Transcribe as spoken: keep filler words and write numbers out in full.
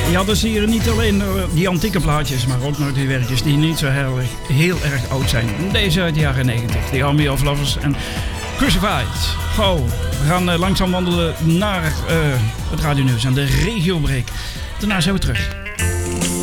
Ja, dus hier niet alleen die antieke plaatjes, maar ook nog die werkjes die niet zo heel, heel erg oud zijn. Deze uit de jaren negentig, The Army of Lovers en Crucified. Gauw, we gaan langzaam wandelen naar uh, het radionieuws en de regiobreak. Daarna zijn we terug.